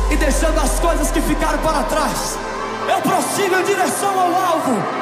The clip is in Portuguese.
e deixando as coisas que ficaram para trás, eu prossigo em direção ao alvo.